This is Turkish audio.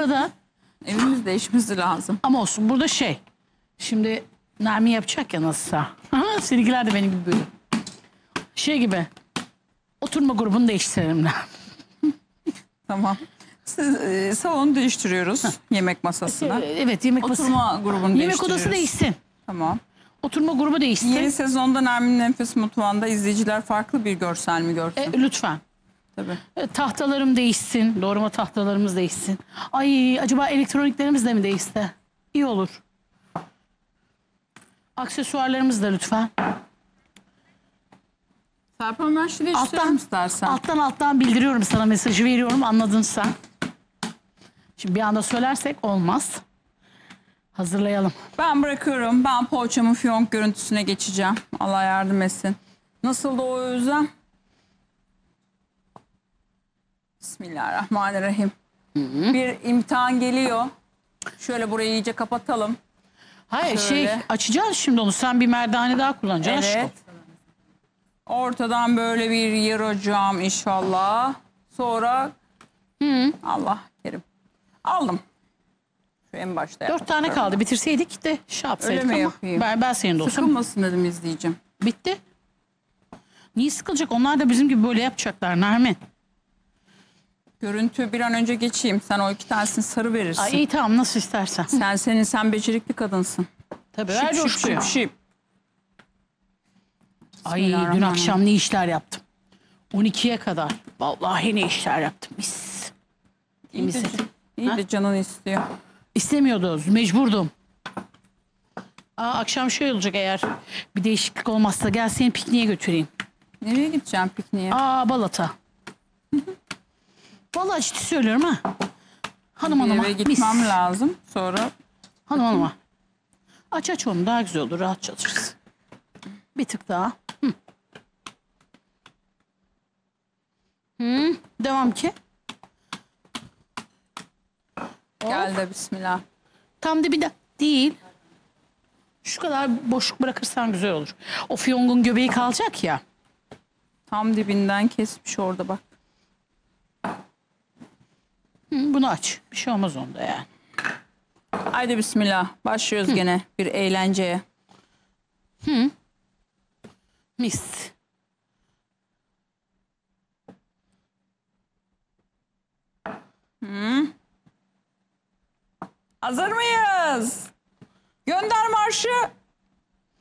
Burada da Evimiz değişmesi lazım. ama olsun burada şey. Şimdi Nermin yapacak ya nasılsa. Seninkiler de benim gibi böyle. Şey gibi. Oturma grubunu değiştirelim. Tamam. Salonu değiştiriyoruz yemek masasına. Evet yemek masası. Oturma grubunu Yemek değiştiriyoruz. odası değişsin. Tamam. Oturma grubu değişsin. Yeni sezonda Nermin'in Enfes Mutfağı'nda izleyiciler farklı bir görsel mi görsün? Lütfen. Tabii. Tahtalarım değişsin. Doğrama tahtalarımız değişsin. Ay acaba elektroniklerimiz de mi değişse? İyi olur. Aksesuarlarımız da lütfen. Serpil ben şu değiştirelim istersen. Alttan bildiriyorum sana, mesajı veriyorum, anladın sen. Şimdi bir anda söylersek olmaz. Hazırlayalım. Ben bırakıyorum. Ben poğaçamın fiyonk görüntüsüne geçeceğim. Allah yardım etsin. Nasıl da o özlem? Bismillahirrahmanirrahim. Bir imtihan geliyor. Şöyle burayı iyice kapatalım. Hayır Şöyle. açacağız şimdi onu. Sen bir merdane daha kullanacaksın. Evet. Aşkım. Ortadan böyle bir yer hocam inşallah. Sonra Allah kerim. Aldım. Şu en başta 4 tane kaldı. Bitirseydik de şey yapsaydık Öyle mi ama. yapayım? Ben senin dostum. Sıkılmasın dedim izleyeceğim. Bitti. Niye sıkılacak? Onlar da bizim gibi böyle yapacaklar Nermin. Görüntü bir an önce geçeyim. Sen o 2 tanesini sarı verirsin. Ay iyi tamam nasıl istersen. Sen becerikli kadınsın. Tabii Şıp ver şıp coşkuyu. şıp şıp. Ay dün Bismillahirrahmanirrahim. akşam ne işler yaptım. 12'ye kadar. Vallahi ne işler yaptım. Mis. İyi İyi de, misin? iyi de canın istiyor. İstemiyordu. Mecburdum. Akşam şey olacak eğer bir değişiklik olmazsa gel seni pikniğe götüreyim. Nereye gideceğim pikniğe? Balata. Vallahi ciddi söylüyorum ha. Hanım Bir hanıma. eve Mis. gitmem lazım. Sonra Hanım hanıma. Aç onu daha güzel olur. Rahat çalışırız. Bir tık daha. Devam ki. gel de bismillah. Tam dibinde değil. Şu kadar boşluk bırakırsan güzel olur. O fiyongun göbeği kalacak ya. Tam dibinden kesmiş orada bak. Bunu aç. Bir şey olmaz onda yani. Haydi bismillah. Başlıyoruz gene bir eğlenceye. Mis. Hazır mıyız? Gönder marşı.